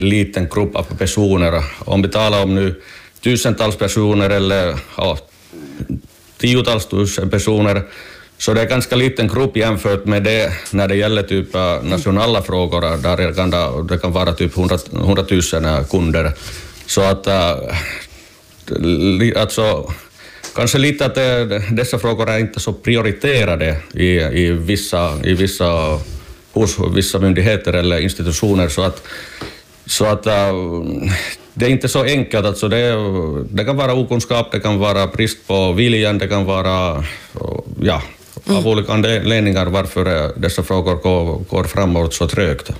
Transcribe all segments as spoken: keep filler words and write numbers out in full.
liten grupp av personer. Om vi talar om nu tusentals personer eller ja, tiotals tusen personer, så det är ganska liten grupp jämfört med det när det gäller typ nationella frågor där det kan, det kan vara typ hundratusen kunder. Så att alltså, kanske lite att det, dessa frågor är inte så prioriterade i, i, vissa, i vissa, hos vissa myndigheter eller institutioner, så att, så att det är inte så enkelt. Alltså det, det kan vara okunskap, det kan vara brist på viljan, det kan vara ja, av olika anledningar varför dessa frågor går, går framåt så trögt.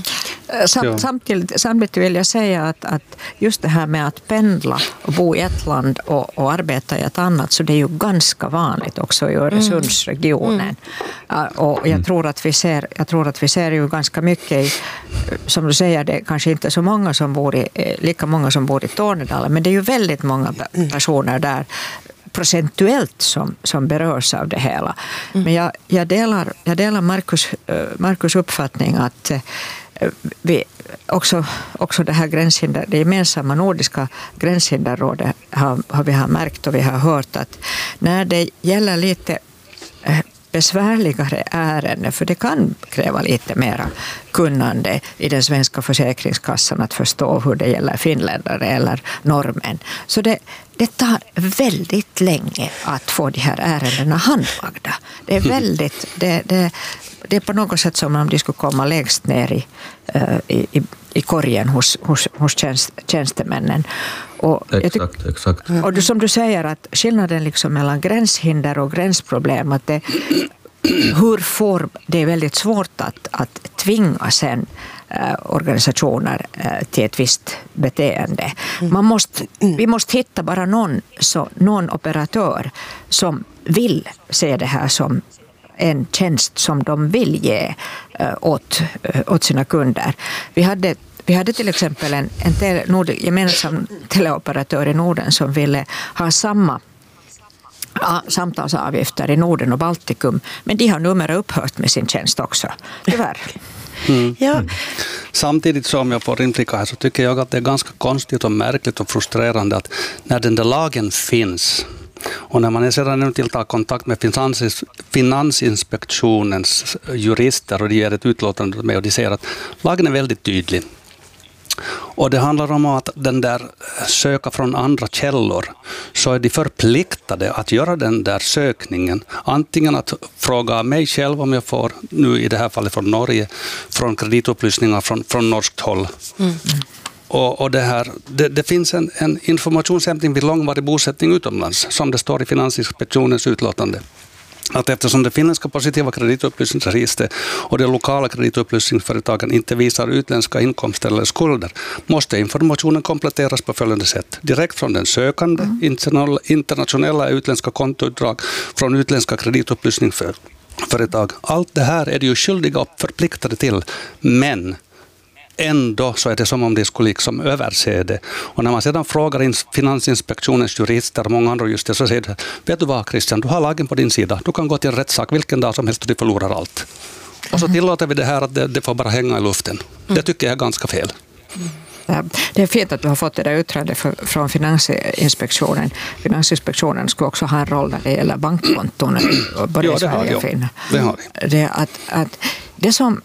Samt, samtidigt, samtidigt vill jag säga att, att just det här med att pendla och bo i ett land och, och arbeta i ett annat, så det är ju ganska vanligt också i Öresundsregionen. Mm. Och jag tror att vi ser, jag tror att vi ser ju ganska mycket i, som du säger, det är kanske inte så många som bor i, lika många som bor i Tornedalen, men det är ju väldigt många personer där procentuellt som, som berörs av det hela. Mm. Men jag, jag delar, jag delar Markus, Markus uppfattning att vi också, också det här gränshinder, det gemensamma nordiska gränshinderrådet har, har vi har märkt och vi har hört att när det gäller lite besvärligare ärenden, för det kan kräva lite mera kunnande i den svenska försäkringskassan att förstå hur det gäller finländare eller norrmän. Så det, det tar väldigt länge att få de här ärendena handlagda. Det är väldigt, det, det, det är på något sätt som om de skulle komma längst ner i, i, i korgen hos, hos, hos tjänst, tjänstemännen. Och exakt, tyck- exakt. Och du, som du säger att skillnaden liksom mellan gränshinder och gränsproblem, att det, hur får det är väldigt svårt att, att tvinga sen eh, organisationer eh, till ett visst beteende. Man måste, vi måste hitta bara någon, så, någon operatör som vill se det här som en tjänst som de vill ge eh, åt, eh, åt sina kunder. Vi hade Vi hade till exempel en, en tele, nord, gemensam teleoperatör i Norden som ville ha samma a, samtalsavgifter i Norden och Baltikum, men de har numera upphört med sin tjänst också, tyvärr. Mm. Ja. Samtidigt som jag får inflika här, så tycker jag att det är ganska konstigt och märkligt och frustrerande att när den där lagen finns och när man sedan nu till tar kontakt med finans, Finansinspektionens jurister och de ger ett utlåtande med och de säger att lagen är väldigt tydlig. Och det handlar om att den där söka från andra källor, så är de förpliktade att göra den där sökningen. Antingen att fråga mig själv om jag får, nu i det här fallet från Norge, från kreditupplysningar från, från norskt håll. Mm. Och, och det, här, det, det finns en, en informationshämtning vid långvarig bosättning utomlands, som det står i Finansinspektionens utlåtande. Att eftersom det finländska positiva kreditupplysningsregister och de lokala kreditupplysningsföretagen inte visar utländska inkomster eller skulder, måste informationen kompletteras på följande sätt. Direkt från den sökande, mm. internationella utländska kontoutdrag från utländska kreditupplysningsföretag. Allt det här är de ju skyldiga och förpliktade till, men ändå så är det som om de skulle liksom överse det. Och när man sedan frågar in Finansinspektionens jurister och många andra just det, så säger de, vet du vad Christian, du har lagen på din sida. Du kan gå till en rättssak vilken dag som helst och du förlorar allt. Och så tillåter vi det här att det, det får bara hänga i luften. Det tycker jag är ganska fel. Mm. Det är fint att du har fått det där yttrandet från Finansinspektionen. Finansinspektionen ska också ha en roll när det gäller bankkonton. Både ja, det har jag. Det har vi. Det, att, att det som...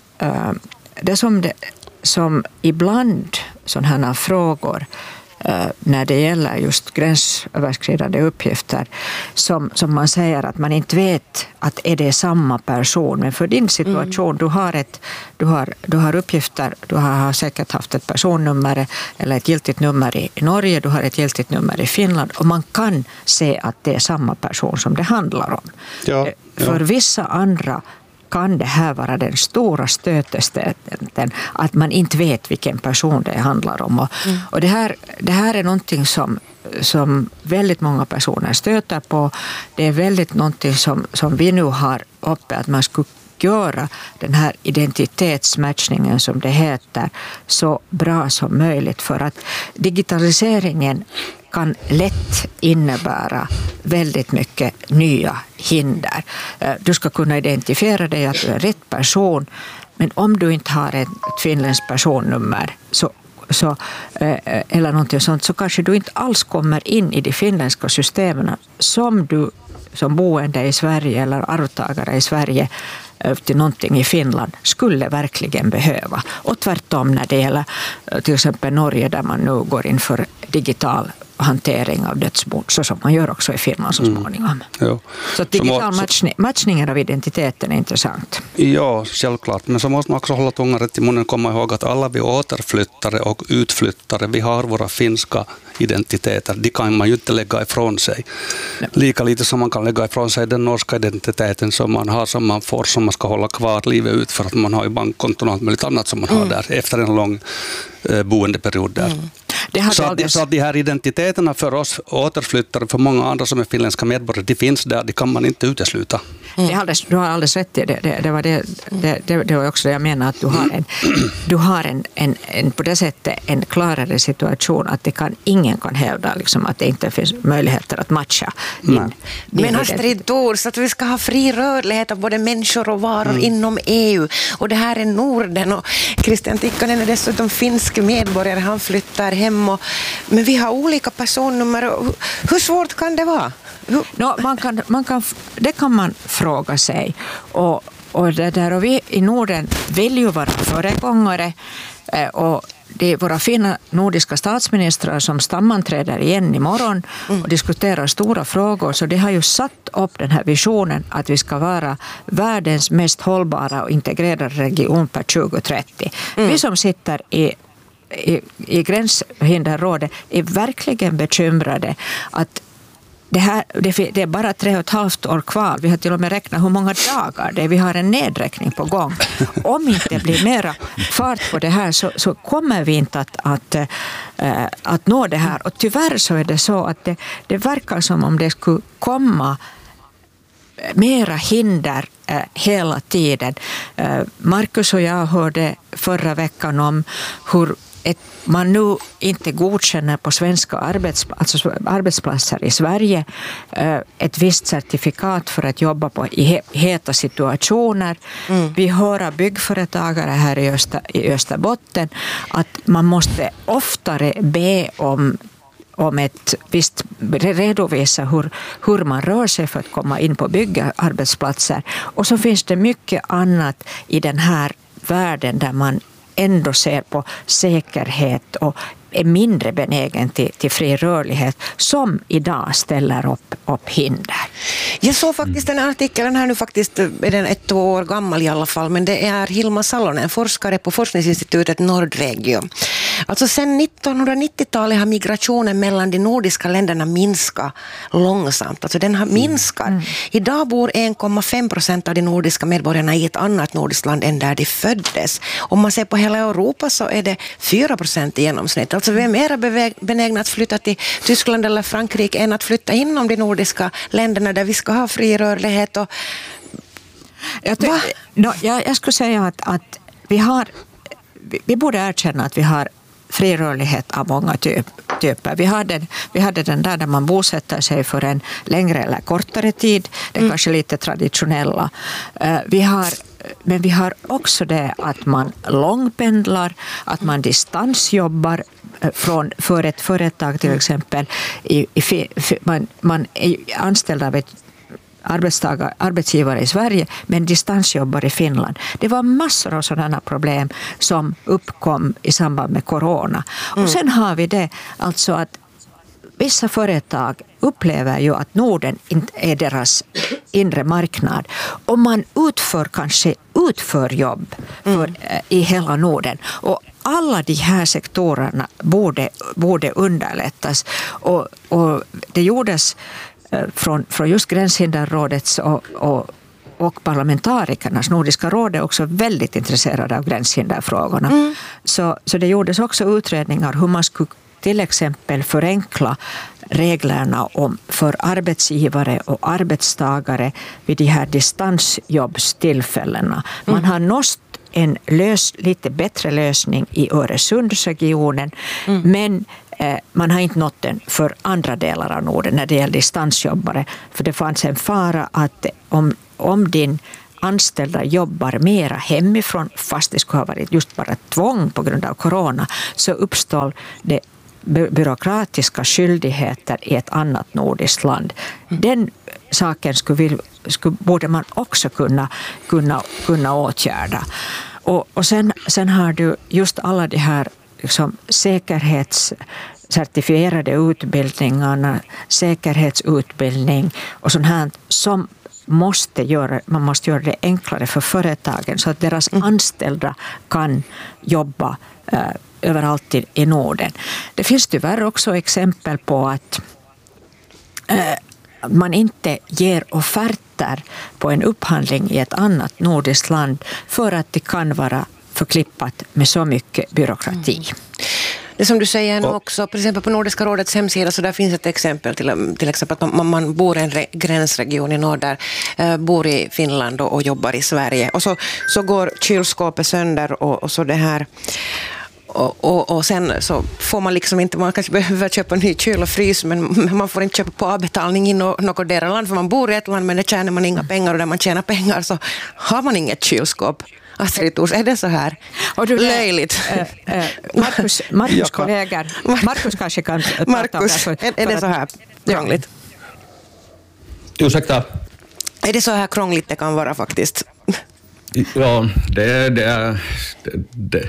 Det som det som ibland sådana här frågor eh, när det gäller just gränsöverskridande uppgifter som, som man säger att man inte vet att är det samma person, men för din situation mm. du har ett du har, du har uppgifter, du har säkert haft ett personnummer eller ett giltigt nummer i Norge, du har ett giltigt nummer i Finland och man kan se att det är samma person som det handlar om. Ja, ja. För vissa andra kan det här vara den stora stötestöten, att man inte vet vilken person det handlar om. Och, mm. och det, här, det här är någonting som, som väldigt många personer stöter på. Det är väldigt någonting som, som vi nu har uppe, att man skulle göra den här identitetsmatchningen som det heter så bra som möjligt, för att digitaliseringen kan lätt innebära väldigt mycket nya hinder. Du ska kunna identifiera dig att du är rätt person, men om du inte har ett finländskt personnummer så så, eller någonting sånt, så kanske du inte alls kommer in i de finländska systemen som du som boende i Sverige eller arvtagare i Sverige till någonting i Finland skulle verkligen behöva. Och tvärtom när det gäller till exempel Norge där man nu går in för digital hantering av dödsbon, så som man gör också i Finland så småningom. Mm. Så digital matchning, matchningen av identiteten är intressant. Ja, självklart. Men så måste man också hålla tungan rätt i munnen och komma ihåg att alla vi återflyttare och utflyttare, vi har våra finska identiteter. De kan man ju inte lägga ifrån sig. Nej. Lika lite som man kan lägga ifrån sig den norska identiteten som man har, som man får, som man ska hålla kvar livet ut för att man har ju bankkonton och allt möjligt annat som man mm. har där efter en lång eh, boendeperiod där. Mm. Så att, alldeles... så att de här identiteterna för oss återflyttare, för många andra som är finländska medborgare, de finns där, de kan man inte utesluta. Mm. Det alldeles, du har alldeles rätt i det. Det, det, var det, det, det, det var också det jag menar, att du har, en, du har en, en, en, på det sättet en klarare situation att det kan, ingen kan hävda liksom, att det inte finns möjligheter att matcha din, din Men Astrid Thors, att vi ska ha fri rörlighet av både människor och varor mm. inom E U, och det här är Norden, och Christian Tikkanen är dessutom finsk medborgare, han flyttar hem, och, men vi har olika personnummer. Hur, hur svårt kan det vara? Hur? No, man kan, man kan, det kan man fråga sig, och, och, det där, och vi i Norden vill ju vara föregångare, och det är våra fina nordiska statsministrar som sammanträder igen imorgon och diskuterar stora frågor, så det har ju satt upp den här visionen att vi ska vara världens mest hållbara och integrerade region per tjugo trettio. Mm. Vi som sitter i I, i Gränshinderrådet är verkligen bekymrade att det, här, det, det är bara tre och ett halvt år kvar. Vi har till och med räknat hur många dagar det är. Vi har en nedräkning på gång. Om inte det blir mera fart på det här, så, så kommer vi inte att, att, äh, att nå det här. Och tyvärr så är det så att det, det verkar som om det skulle komma mera hinder äh, hela tiden. Äh, Markus och jag hörde förra veckan om hur ett, man nu inte godkänner på svenska arbetsp- alltså arbetsplatser i Sverige äh, ett visst certifikat för att jobba på i he- heta situationer. Mm. Vi hör av byggföretagare här i, Öster, i Österbotten att man måste oftare be om om ett visst redovisa hur, hur man rör sig för att komma in på byggarbetsplatser. Och så finns det mycket annat i den här världen där man ändå ser på säkerhet och är mindre benägen till, till fri rörlighet som idag ställer upp, upp hinder. Jag såg faktiskt den här artikeln här nu, faktiskt är den ett år gammal i alla fall, men det är Hilma Salonen, forskare på forskningsinstitutet Nordregio. Alltså sedan nittonhundranittiotalet har migrationen mellan de nordiska länderna minskat långsamt. Alltså den har minskat. Mm. Idag bor en komma fem procent av de nordiska medborgarna i ett annat nordiskt land än där de föddes. Om man ser på hela Europa så är det fyra procent i genomsnitt. Alltså vi är mer benägna att flytta till Tyskland eller Frankrike än att flytta inom de nordiska länderna där vi ska ha fri rörlighet. Och... Jag, ty- no, jag, jag skulle säga att, att vi har vi, vi borde erkänna att vi har fri rörlighet av många typ, typer. Vi hade, vi hade den där där man bosätter sig för en längre eller kortare tid. Det är mm. kanske lite traditionella. Uh, vi har, men vi har också det att man långpendlar, att man distansjobbar från, för ett företag till exempel. I, i, man, man är anställd av ett arbetstagare, arbetsgivare i Sverige men distansjobbar i Finland. Det var massor av sådana problem som uppkom i samband med corona. Mm. Och sen har vi det alltså att vissa företag upplever ju att Norden inte är deras inre marknad. Och man utför kanske utför jobb för, mm. i hela Norden. Och alla de här sektorerna borde, borde underlättas. Och, och det gjordes Från, från just Gränshinderrådets och, och, och parlamentarikernas. Nordiska rådet är också väldigt intresserade av gränshinderfrågorna. Mm. Så, så det gjordes också utredningar hur man skulle till exempel förenkla reglerna om, för arbetsgivare och arbetstagare vid de här distansjobbstillfällena. Man mm. har nått en lös, lite bättre lösning i Öresundsregionen mm. men man har inte nått den för andra delar av Norden när det gäller distansjobbare. För det fanns en fara att om, om din anställda jobbar mera hemifrån, fast det skulle ha varit just bara tvång på grund av corona, så uppstår det byråkratiska skyldigheter i ett annat nordiskt land. Den saken skulle, vi, skulle, borde man också kunna, kunna, kunna åtgärda. Och, och sen, sen har du just alla de här liksom, säkerhetscertifierade utbildningarna, säkerhetsutbildning och sånt här som måste göra, man måste göra det enklare för företagen så att deras anställda kan jobba eh, överallt i, i Norden. Det finns tyvärr också exempel på att eh, man inte ger offerter på en upphandling i ett annat nordiskt land för att det kan vara förklippat med så mycket byråkrati. Mm. Det som du säger nu också, till exempel på Nordiska rådets hemsida, så där finns ett exempel till, till exempel att man, man bor i en re, gränsregion i norr där, äh, bor i Finland och, och jobbar i Sverige. Och så, så går kylskåpet sönder och, och så det här. Och, och, och sen så får man liksom inte, man kanske behöver köpa en ny kyl och frys, men man får inte köpa på avbetalning i något där land, för man bor i ett land men det tjänar man inga pengar, och där man tjänar pengar så har man inget kylskåp. Astrid Thors, är det så här och du, löjligt? Äh, äh, Markus, Markus kollegor, Markus kanske kan Markus, är, är det så här krångligt? Ursäkta? Är det så här krångligt det kan vara faktiskt? Ja, det, det är... Det, det.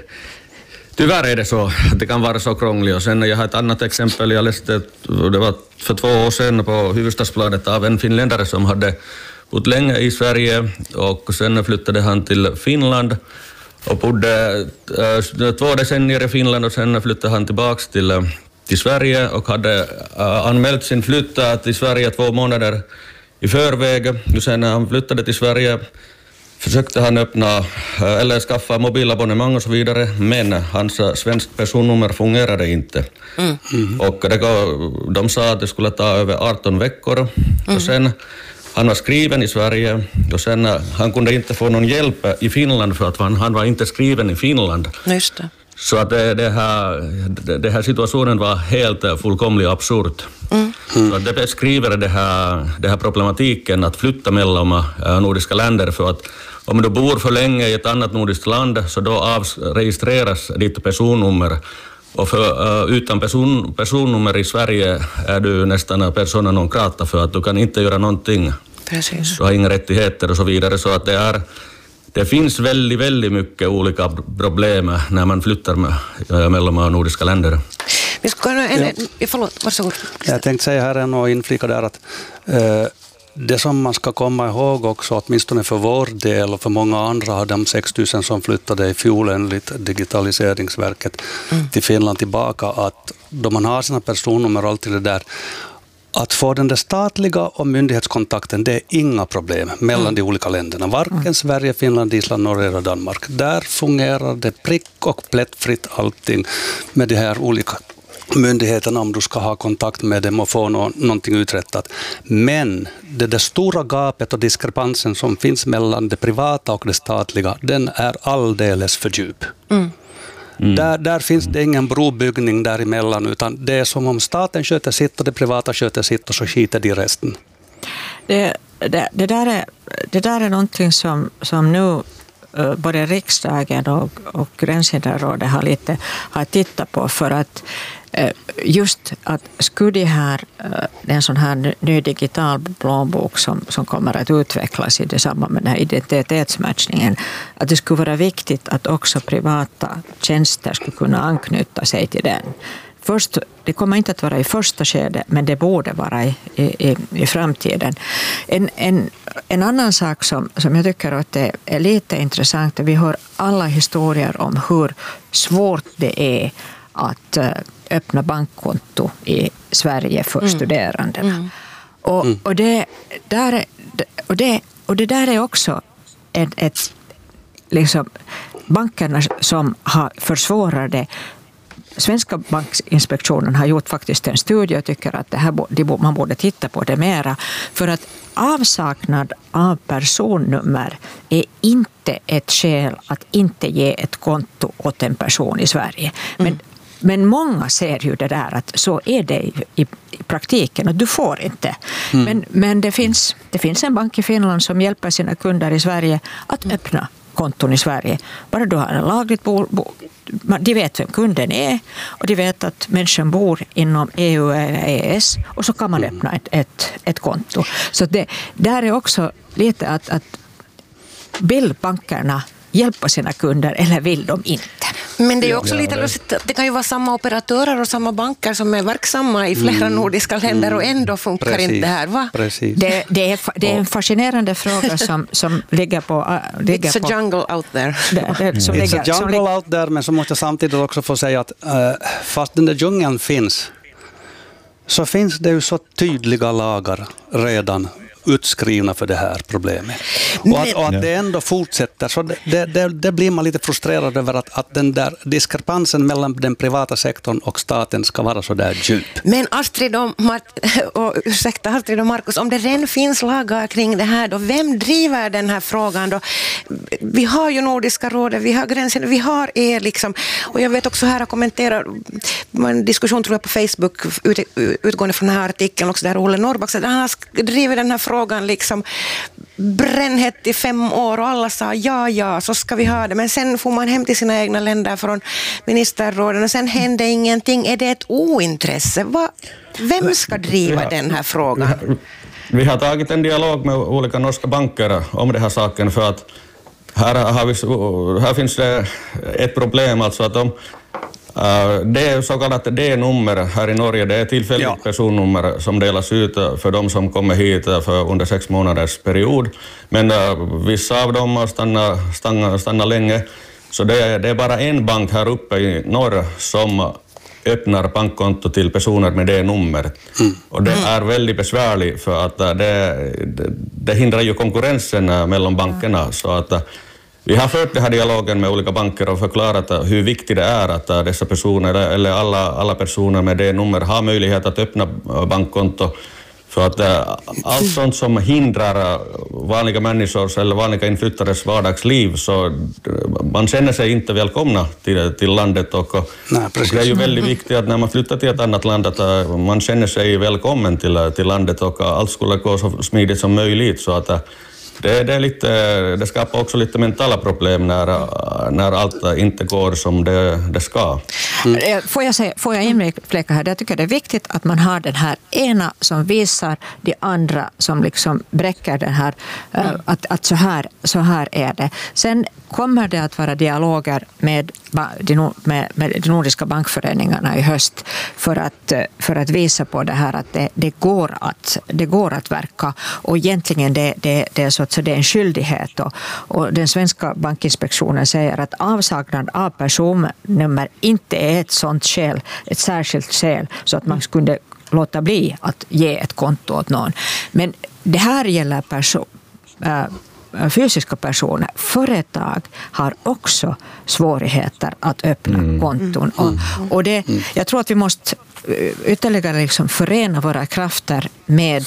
Tyvärr är det så att det kan vara så krångligt. Och sen jag har ett annat exempel. Jag läste, det var för två år sedan på Hufvudstadsbladet av en finländare som hade bott länge i Sverige och sen flyttade han till Finland och bodde äh, två decennier i Finland och sen flyttade han tillbaka till, till Sverige och hade äh, anmält sin flytt till Sverige två månader i förväg. Och sen när han flyttade till Sverige försökte han öppna eller skaffa mobilabonnemang och så vidare, men hans svensk personnummer fungerade inte. Mm. Mm. Och det gav, de sa att det skulle ta över arton veckor. Mm. Och sen han var skriven i Sverige och sen han kunde inte få någon hjälp i Finland för att han, han var inte skriven i Finland. Just det. Så att det, det, här, det, det här situationen var helt fullkomligt absurd. Mm. Så det beskriver det här, det här problematiken att flytta mellan nordiska länder, för att om du bor för länge i ett annat nordiskt land så då avregistreras ditt personnummer. Och för, utan person, personnummer i Sverige är du nästan persona non grata, för att du kan inte göra någonting. Precis. Du har inga rättigheter och så vidare. Så att det, är, det finns väldigt, väldigt mycket olika problem när man flyttar med, mellan nordiska länder. Vi ska, en, ja. Förlåt, varsågod. Jag tänkte säga här en och inflika där att eh, det som man ska komma ihåg också, åtminstone för vår del och för många andra, har de sex tusen som flyttade i fjol enligt Digitaliseringsverket mm. till Finland tillbaka, att då man har sina personnummer och allt det där, att få den där statliga och myndighetskontakten, det är inga problem mellan mm. de olika länderna. Varken mm. Sverige, Finland, Island, Norge och Danmark. Där fungerar det prick och plättfritt allting med de här olika myndigheterna om du ska ha kontakt med dem och få no- någonting uträttat. Men det där stora gapet och diskrepansen som finns mellan det privata och det statliga, den är alldeles för djup. Mm. Mm. Där, där finns det ingen brobyggning däremellan, utan det är som om staten sköter sitt och det privata sköter sitt och så skiter de resten. Det, det, det, där, är, det där är någonting som, som nu både riksdagen och, och Gränshinderrådet har lite har tittat på, för att just att skulle det här, en sån här ny digital blåbok som, som kommer att utvecklas i det samband med den här identitetsmatchningen, att det skulle vara viktigt att också privata tjänster skulle kunna anknyta sig till den. Först, det kommer inte att vara i första skede, men det borde vara i, i, i framtiden. En, en, en annan sak som, som jag tycker att det är lite intressant, vi hör alla historier om hur svårt det är att öppna bankkonto i Sverige för mm. studerandena. Mm. Och, och, det, där, och, det, och det där är också ett, ett liksom, bankerna som har försvårat det. Svenska bankinspektionen har gjort faktiskt en studie och tycker att det här, man borde titta på det mera, för att avsaknad av personnummer är inte ett skäl att inte ge ett konto åt en person i Sverige. Men mm. Men många ser ju det där att så är det i, i, i praktiken och du får inte. Mm. Men, men det, finns, det finns en bank i Finland som hjälper sina kunder i Sverige att öppna konton i Sverige. Bara du har en lagligt bo, bo, de vet vem kunden är och de vet att människan bor inom E U eller E S och så kan man öppna ett, ett, ett konto. Så det, där är också lite att, att vill bankerna hjälpa sina kunder eller vill de inte? Men det är också ja, lite lustigt att det kan ju vara samma operatörer och samma banker som är verksamma i flera mm. nordiska länder mm. och ändå funkar Precis. inte det här, va? Precis. Det, det, är, det är en fascinerande fråga som, som ligger på... Uh, ligger It's på, a jungle out there. Det, det, som It's ligger, a jungle som ligger, out there, men så måste jag samtidigt också få säga att uh, fast den där djungeln finns så finns det ju så tydliga lagar redan utskrivna för det här problemet. Och att, och att det ändå fortsätter, så det, det, det blir man lite frustrerad över att, att den där diskrepansen mellan den privata sektorn och staten ska vara så där djup. Men Astrid och, Mart- och, ursäkta, Astrid och Markus, om det redan finns lagar kring det här, då, vem driver den här frågan då? Vi har ju Nordiska rådet, vi har gränsen, vi har er liksom, och jag vet också här att kommentera en diskussion tror jag på Facebook ut, utgående från den här artikeln också där Olle Norrback så han har drivit den här frågan liksom brännhett i fem år och alla sa ja, ja, så ska vi ha det. Men sen får man hem till sina egna länder från ministerråden och sen hände ingenting. Är det ett ointresse? Va? Vem ska driva har, den här frågan? Vi har, vi har tagit en dialog med olika norska banker om den här saken för att här, har vi, här finns det ett problem alltså att de Uh, det är så kallat D-nummer här i Norge. Det är tillfälligt ja. personnummer som delas ut för de som kommer hit för under sex månaders period. Men uh, vissa av dem stannar, stannar, stannar länge. Så det är, det är bara en bank här uppe i norr som öppnar bankkonto till personer med det numret. Mm. Och det är väldigt besvärligt för att det, det, det hindrar ju konkurrensen mellan bankerna. Så att vi har fört den här dialogen med olika banker och förklarat hur viktigt det är att dessa personer eller alla, alla personer med det nummer har möjlighet att öppna bankkonto. För att allt sånt som hindrar vanliga människors eller vanliga inflyttares vardagsliv så man känner sig inte välkomna till, till landet och, Nej, och det är ju väldigt viktigt att när man flyttar till ett annat land att man känner sig välkommen till, till landet och allt skulle gå så smidigt som möjligt så att Det, det, är lite, det skapar också lite mentala problem när, när allt inte går som det, det ska. Mm. Får jag säga, får jag inflika här? Jag tycker det är viktigt att man har den här ena som visar de andra som liksom bräcker den här, mm. att, att så, här, så här är det. Sen kommer det att vara dialoger med de, med, med de nordiska bankföreningarna i höst för att, för att visa på det här att det, det, går, att, det går att verka och egentligen det, det, det är så att så det är en skyldighet och, och den svenska bankinspektionen säger att avsaknad av personnummer inte är ett sånt skäl, ett särskilt skäl så att man skulle låta bli att ge ett konto åt någon. Men det här gäller person, äh, fysiska personer. Företag har också svårigheter att öppna mm. konton. Mm. Och, och det, jag tror att vi måste ytterligare liksom förena våra krafter med,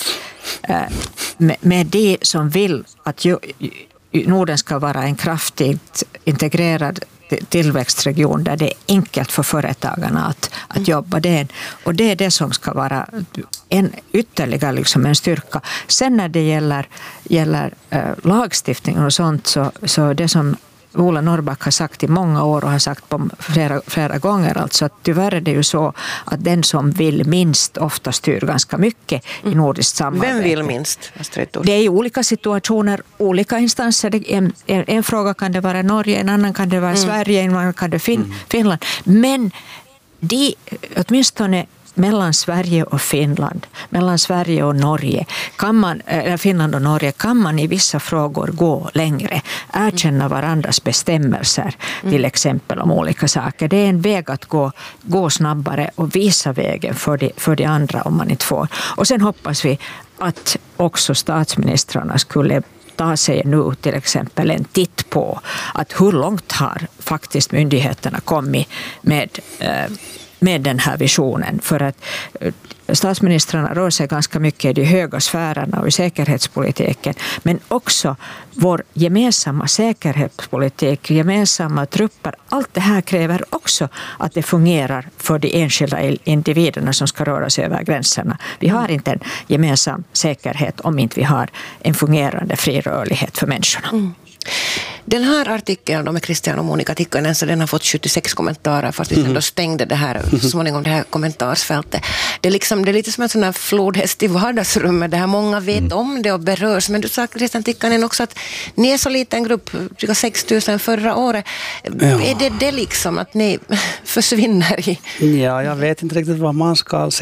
med, med de som vill att ju, Norden ska vara en kraftigt integrerad tillväxtregion där det är enkelt för företagarna att, att jobba. Det. Och det är det som ska vara en ytterligare liksom en styrka. Sen när det gäller, gäller äh, lagstiftning och sånt så, så det som Ola Norrback har sagt i många år och har sagt på flera, flera gånger alltså att tyvärr är det ju så att den som vill minst ofta styr ganska mycket mm. i nordiskt samarbete. Vem vill minst? Det är i olika situationer, olika instanser. En, en, en fråga kan det vara Norge, en annan kan det vara mm. Sverige, en annan kan det fin- mm. Finland. Men de, åtminstone mellan Sverige och Finland, mellan Sverige och Norge, kan man, eller Finland och Norge, kan man i vissa frågor gå längre, erkänna varandras bestämmelser, till exempel om olika saker. Det är en väg att gå, gå snabbare och visa vägen för de, för de andra om man inte får. Och sen hoppas vi att också statsministrarna skulle ta sig nu till exempel en titt på att hur långt har faktiskt myndigheterna kommit med med den här visionen. För att statsministrarna rör sig ganska mycket i de höga sfärerna och i säkerhetspolitiken, men också vår gemensamma säkerhetspolitik, gemensamma trupper, allt det här kräver också att det fungerar för de enskilda individerna som ska röra sig över gränserna. Vi har inte en gemensam säkerhet om inte vi har en fungerande fri rörlighet för människorna. Mm. Den här artikeln med Christian och Monica Tikkanen, så den har fått sjuttiosex kommentarer fast vi ändå stängde det här så småningom det här kommentarsfältet. Det är, liksom, det är lite som en sån här flodhäst i vardagsrummet. Det här många vet om det och berörs. Men du sa, Christian Tikkanen, också att ni är så liten grupp, cirka sex tusen förra året. Ja. Är det det liksom att ni försvinner i? Ja, jag vet inte riktigt vad man ska